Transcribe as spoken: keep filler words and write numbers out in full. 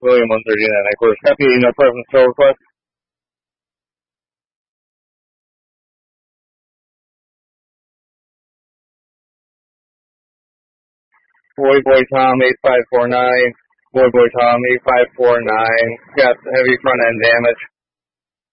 William one thirty-nine, of course. Copy, no preference, tow request. Boy Boy Tom eight five four nine, Boy Boy Tom eight five four nine, got heavy front end damage.